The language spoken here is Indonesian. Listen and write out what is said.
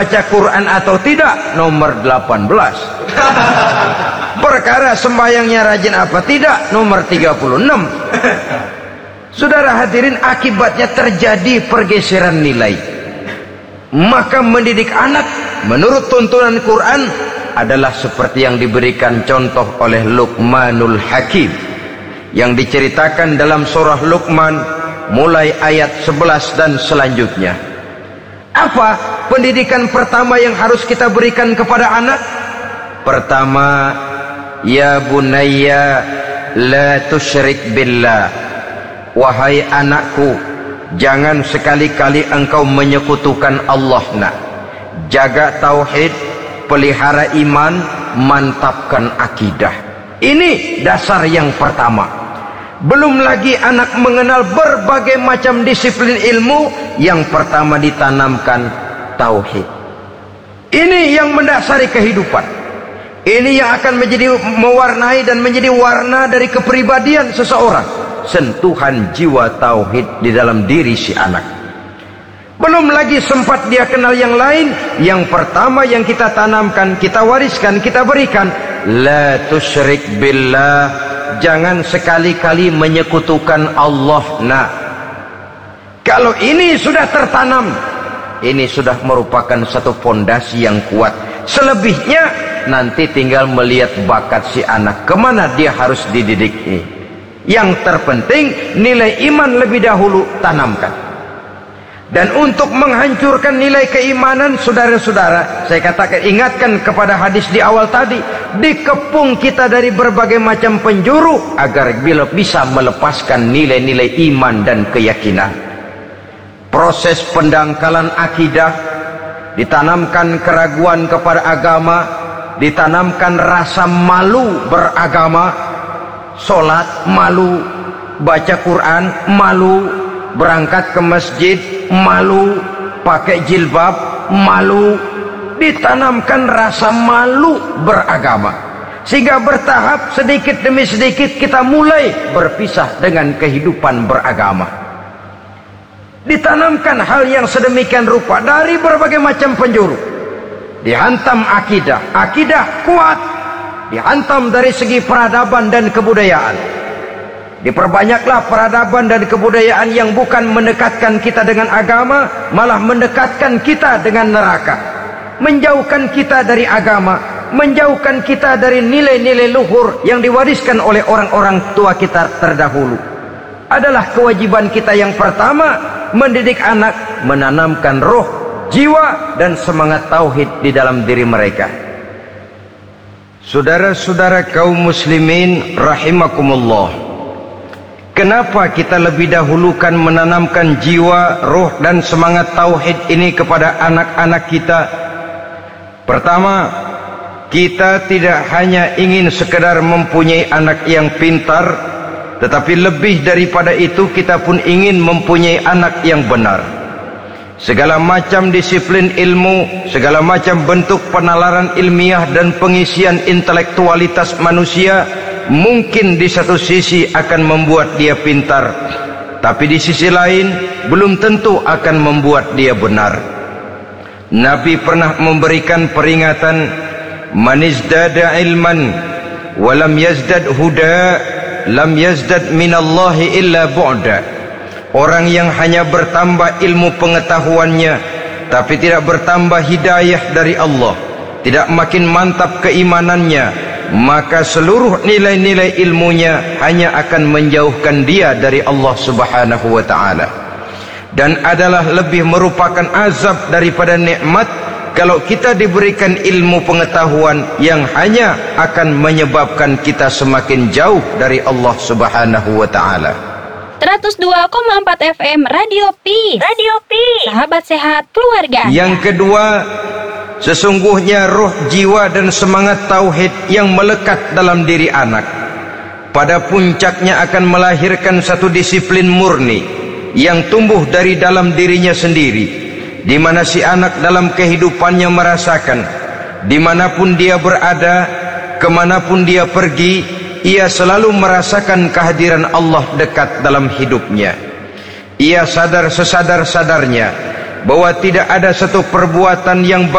baca Quran atau tidak, nomor 18. Perkara sembahyangnya rajin apa tidak, nomor 36. Saudara hadirin, akibatnya terjadi pergeseran nilai. Maka mendidik anak menurut tuntunan Quran adalah seperti yang diberikan contoh oleh Luqmanul Hakim, yang diceritakan dalam surah Luqman mulai ayat 11 dan selanjutnya. Apa pendidikan pertama yang harus kita berikan kepada anak? Pertama, ya bunayya la tusyrik billah. Wahai anakku, jangan sekali-kali engkau menyekutukan Allah. Nak, jaga tauhid, pelihara iman, mantapkan akidah. Ini dasar yang pertama. Belum lagi anak mengenal berbagai macam disiplin ilmu, yang pertama ditanamkan tauhid. Ini yang mendasari kehidupan. Ini yang akan menjadi mewarnai dan menjadi warna dari kepribadian seseorang. Sentuhan jiwa tauhid di dalam diri si anak. Belum lagi sempat dia kenal yang lain. Yang pertama yang kita tanamkan, kita wariskan, kita berikan, la tusyrik billah. Jangan sekali-kali menyekutukan Allah. Nah, kalau ini sudah tertanam, ini sudah merupakan satu fondasi yang kuat. Selebihnya nanti tinggal melihat bakat si anak, kemana dia harus dididik ini. Yang terpenting nilai iman lebih dahulu tanamkan. Dan untuk menghancurkan nilai keimanan, saudara-saudara, saya katakan, ingatkan kepada hadis di awal tadi, dikepung kita dari berbagai macam penjuru agar bila bisa melepaskan nilai-nilai iman dan keyakinan. Proses pendangkalan akidah, ditanamkan keraguan kepada agama, ditanamkan rasa malu beragama, sholat malu, baca Quran malu, berangkat ke masjid malu, pakai jilbab malu. Ditanamkan rasa malu beragama, sehingga bertahap sedikit demi sedikit kita mulai berpisah dengan kehidupan beragama. Ditanamkan hal yang sedemikian rupa dari berbagai macam penjuru. Dihantam akidah, akidah kuat, dihantam dari segi peradaban dan kebudayaan. Diperbanyaklah peradaban dan kebudayaan yang bukan mendekatkan kita dengan agama, malah mendekatkan kita dengan neraka. Menjauhkan kita dari agama, menjauhkan kita dari nilai-nilai luhur yang diwariskan oleh orang-orang tua kita terdahulu. Adalah kewajiban kita yang pertama, mendidik anak, menanamkan roh, jiwa, dan semangat tauhid di dalam diri mereka. Saudara-saudara kaum muslimin rahimakumullah, kenapa kita lebih dahulukan menanamkan jiwa, roh, dan semangat tauhid ini kepada anak-anak kita? Pertama, kita tidak hanya ingin sekedar mempunyai anak yang pintar, tetapi lebih daripada itu kita pun ingin mempunyai anak yang benar. Segala macam disiplin ilmu, segala macam bentuk penalaran ilmiah dan pengisian intelektualitas manusia mungkin di satu sisi akan membuat dia pintar, tapi di sisi lain belum tentu akan membuat dia benar. Nabi pernah memberikan peringatan, man izdada ilman walam yazdad huda lam yazdad minallahi illa bu'da. Orang yang hanya bertambah ilmu pengetahuannya tapi tidak bertambah hidayah dari Allah, tidak makin mantap keimanannya, maka seluruh nilai-nilai ilmunya hanya akan menjauhkan dia dari Allah Subhanahu wa ta'ala. Dan adalah lebih merupakan azab daripada nikmat kalau kita diberikan ilmu pengetahuan yang hanya akan menyebabkan kita semakin jauh dari Allah Subhanahu wa ta'ala. 102,4 FM Radio Peace. Radio Peace. Sahabat sehat keluarga. Yang kedua, sesungguhnya roh, jiwa, dan semangat tauhid yang melekat dalam diri anak pada puncaknya akan melahirkan satu disiplin murni yang tumbuh dari dalam dirinya sendiri, di mana si anak dalam kehidupannya merasakan dimanapun dia berada, kemanapun dia pergi, ia selalu merasakan kehadiran Allah dekat dalam hidupnya. Ia sadar sesadar-sadarnya bahwa tidak ada satu perbuatan yang